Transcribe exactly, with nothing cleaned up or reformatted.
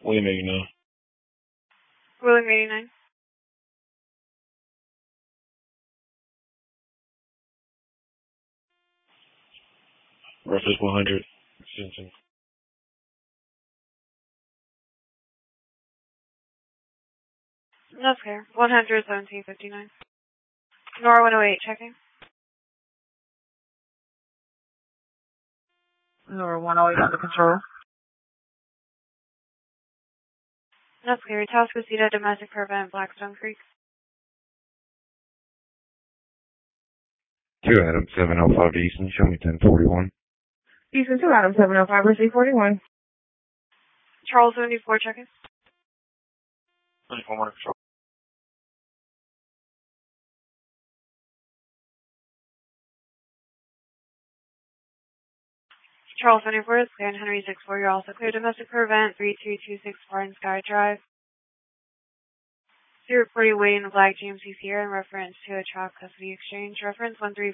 William eighty-nine. William eighty-nine. Breakfast one hundred. That's clear. one hundred seventeen fifty-nine. Nora one oh eight, checking. Nora one oh eight under control. That's clear. Tascocita, domestic prevent, Blackstone Creek. two Adam seven oh five Easton, show me ten forty-one. Easton two Adam seven oh five, receive forty-one. Charles seventy-four, checking. twenty-four under control. Charles seventy-four, it's clear. Henry six four, you're also clear. Domestic prevent, three two two six Spartan Sky Drive. So you're reporting waiting a black G M C Sierra in reference to a child custody exchange. Reference one three